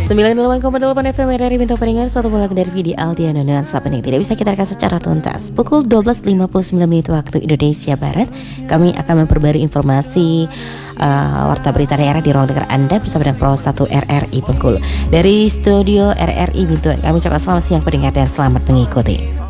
98,8 FM RRI Bintang Pendengar. Satu lagu dari Vidi Aldiano dengan Saben yang tidak bisa kita rekam secara tuntas. Pukul 12.59 menit waktu Indonesia Barat. Kami akan memperbarui informasi warta berita daerah di ruang dengar Anda bersama dengan Pro 1 RRI Bengkulu. Dari studio RRI Bintuan, kami ucapkan selamat siang pendengar dan selamat mengikuti.